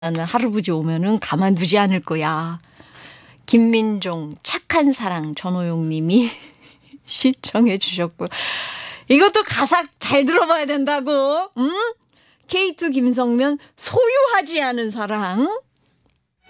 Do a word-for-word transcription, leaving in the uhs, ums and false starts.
나는 할아버지 오면은 가만두지 않을 거야. 김민종 착한 사랑 전호용 님이 시청해 주셨고요. 이것도 가사 잘 들어봐야 된다고. 음? 케이 투 김성면 소유하지 않은 사랑.